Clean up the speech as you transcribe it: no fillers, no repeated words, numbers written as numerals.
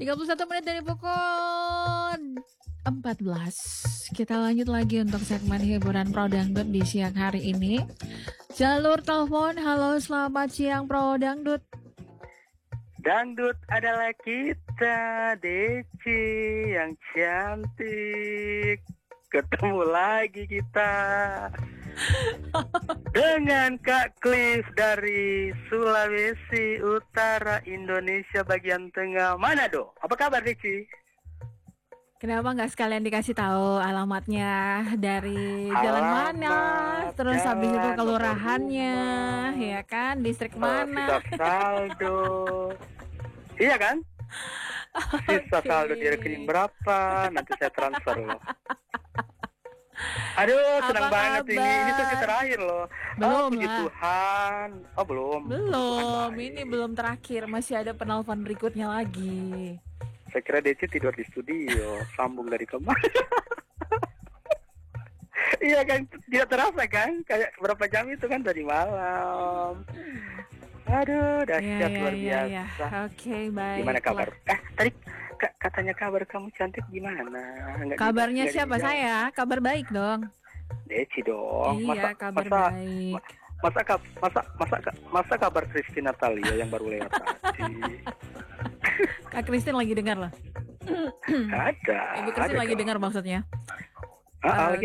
31 menit dari pukul 14. Kita lanjut lagi untuk segmen hiburan Pro Dangdut di siang hari ini. Jalur telepon, halo selamat siang Pro Dangdut. Dangdut adalah kita, Deci yang cantik. Ketemu lagi kita dengan Kak Cliff dari Sulawesi Utara, Indonesia bagian tengah, Manado. Apa kabar, Deci? Kenapa nggak sekalian dikasih tahu alamatnya dari jalan mana, terus habis itu kelurahannya, ya kan, distrik mana? Sisa saldo, iya kan? Sisa saldo di rekening berapa? Nanti saya transfer loh. Aduh, senang banget ini sesi terakhir loh. Belum puji lah. Tuhan. Oh belum. Belum, ini belum terakhir, masih ada penelpon berikutnya lagi. Saya kira Deci tidur di studio, sambung dari kemarin. Iya kan, tidak terasa kan? Kayak berapa jam itu kan tadi malam. Aduh, dahsyat luar biasa. Oke, baik. Gimana kabar? Tadi katanya kabar kamu cantik gimana? Kabarnya siapa saya? Kabar baik dong. Deci dong. Iya, kabar baik. Masa kabar Christine Natalia yang baru lewat tadi? Kak Christine lagi dengar loh. Ada. Ibu Christine lagi dengar maksudnya. Lagi